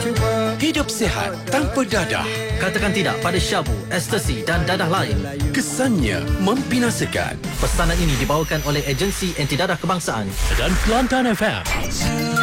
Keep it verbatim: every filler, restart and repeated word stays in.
Hidup sihat tanpa dadah. Katakan tidak pada syabu, ekstasi dan dadah lain. Kesannya membinasakan. Pesanan ini dibawakan oleh Agensi Anti Dadah Kebangsaan dan Kelantan F M.